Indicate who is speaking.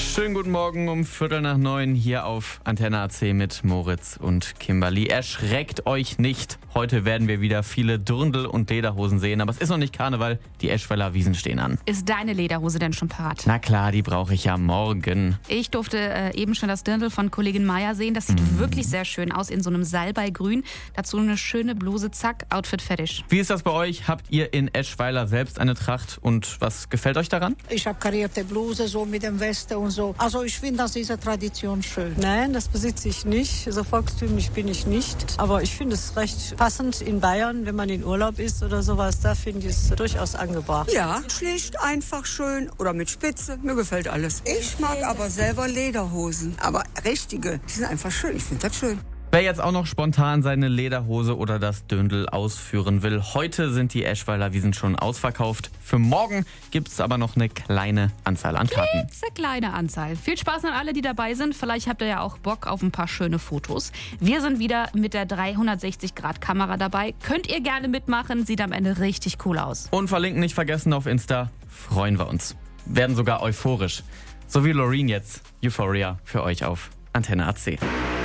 Speaker 1: Schönen guten Morgen um 8:45 hier auf Antenne AC mit Moritz und Kimberly. Erschreckt euch nicht. Heute werden wir wieder viele Dirndl und Lederhosen sehen, aber es ist noch nicht Karneval. Die Eschweiler Wiesn stehen an.
Speaker 2: Ist deine Lederhose denn schon parat?
Speaker 1: Na klar, die brauche ich ja morgen.
Speaker 2: Ich durfte eben schon das Dirndl von Kollegin Maya sehen. Das sieht wirklich sehr schön aus in so einem Salbeigrün. Dazu eine schöne Bluse, zack, Outfit fertig.
Speaker 1: Wie ist das bei euch? Habt ihr in Eschweiler selbst eine Tracht und was gefällt euch daran?
Speaker 3: Ich habe karierte Bluse so mit dem Weste und so. Also ich finde diese Tradition schön.
Speaker 4: Nein, das besitze ich nicht. So volkstümlich bin ich nicht. Aber ich finde es recht passend in Bayern, wenn man in Urlaub ist oder sowas. Da finde ich es durchaus angebracht.
Speaker 5: Ja, schlicht, einfach, schön oder mit Spitze. Mir gefällt alles. Ich mag aber selber Lederhosen. Aber richtige, die sind einfach schön. Ich finde das schön.
Speaker 1: Wer jetzt auch noch spontan seine Lederhose oder das Dirndl ausführen will, heute sind die Eschweiler Wiesn schon ausverkauft. Für morgen gibt es aber noch eine kleine Anzahl an Karten.
Speaker 2: Eine kleine Anzahl. Viel Spaß an alle, die dabei sind. Vielleicht habt ihr ja auch Bock auf ein paar schöne Fotos. Wir sind wieder mit der 360-Grad-Kamera dabei. Könnt ihr gerne mitmachen, sieht am Ende richtig cool aus.
Speaker 1: Und verlinken nicht vergessen auf Insta, freuen wir uns. Werden sogar euphorisch. So wie Loreen jetzt, Euphoria für euch auf Antenne AC.